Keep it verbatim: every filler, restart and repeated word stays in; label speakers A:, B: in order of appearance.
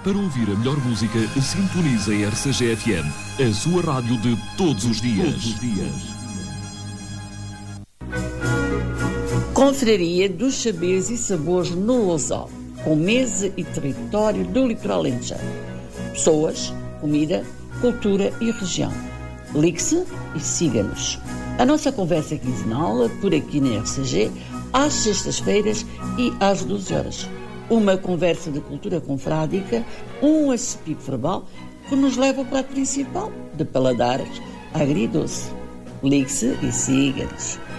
A: Para ouvir a melhor música, sintonize a R C G F M, a sua rádio de todos os dias. Todos os dias.
B: Confraria dos Saberes e Sabores no Lousal, com mesa e território do litoral alentejano. Pessoas, comida, cultura e região. Ligue-se e siga-nos. A nossa conversa é quinzenal, por aqui na R C G, às sextas-feiras e às doze horas. Uma conversa de cultura confrádica, um acepip verbal que nos leva ao prato principal, de paladares agridoce. Ligue-se e siga-nos.